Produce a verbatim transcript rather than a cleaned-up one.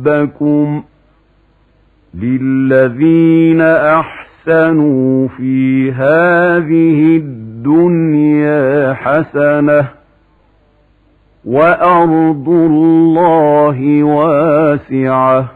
ربكم للذين أحسنوا في هذه الدنيا حسنة وأرض الله واسعة